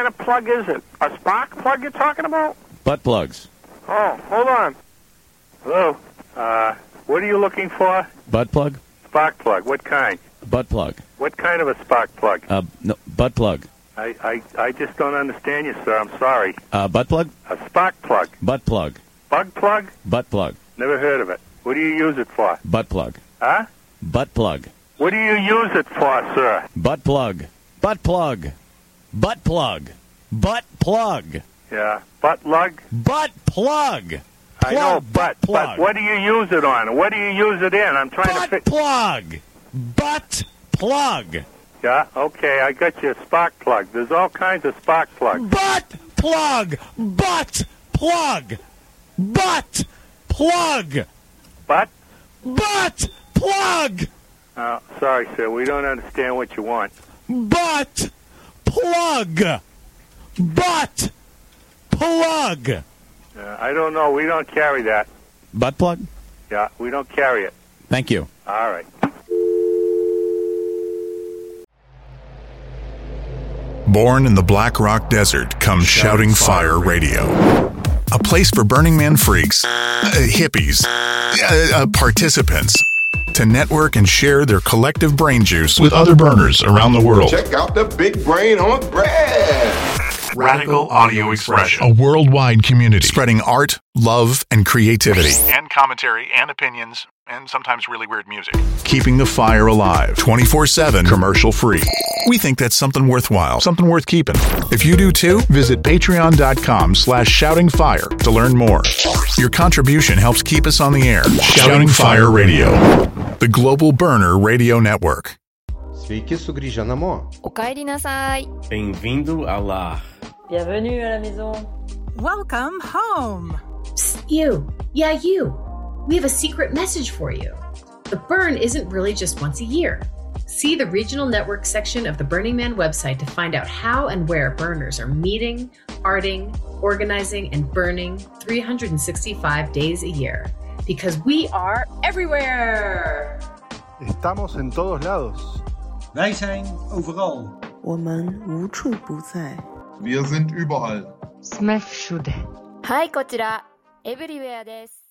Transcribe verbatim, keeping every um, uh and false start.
kind of plug is it? A spark plug you're talking about? Butt plugs. Oh, hold on. Hello. Uh, what are you looking for? Butt plug? Spark plug. What kind? Butt plug. What kind of a spark plug? Uh, no, butt plug. I, I, I just don't understand you, sir. I'm sorry. Uh, butt plug? A spark plug. Butt plug. Bug plug? Butt plug. Never heard of it. What do you use it for? Butt plug. Huh? Butt plug. What do you use it for, sir? Butt plug. Butt plug. Butt plug. Butt plug. Yeah. Butt lug? Butt plug. I know, but, plug. but what do you use it on? What do you use it in? I'm trying butt to fit. plug. Butt plug. Yeah, okay, I got you a spark plug. There's all kinds of spark plugs. Butt plug. Butt plug. Butt plug. Butt? Butt plug. Oh, sorry, sir. We don't understand what you want. Butt plug. Butt plug. Uh, I don't know. We don't carry that. Butt plug? Yeah, we don't carry it. Thank you. All right. Born in the Black Rock Desert comes Shouting Fire Radio. A place for Burning Man freaks, uh, hippies, uh, uh, participants to network and share their collective brain juice with other burners around the world. Check out the big brain on bread. Radical Audio Expression. A worldwide community spreading art, love, and creativity. And commentary and opinions, and sometimes really weird music. Keeping the fire alive twenty-four seven, commercial free. We think that's something worthwhile, something worth keeping. If you do too, visit patreon.com slash shouting fire to learn more. Your contribution helps keep us on the air. Shouting Fire Radio, the global burner radio network. Sveiki sugrįžę namo. おかえりなさい. Bem-vindo ao lar. Bienvenue à la maison. Welcome home. Psst, you. Yeah, you. We have a secret message for you. The burn isn't really just once a year. See the regional network section of the Burning Man website to find out how and where burners are meeting, arting, organizing, and burning three hundred sixty-five days a year. Because we are everywhere! Estamos en todos lados. Wij zijn overal. 我们无处不在. Wir sind überall. Smash všude. はい、こちら、Everywhere です。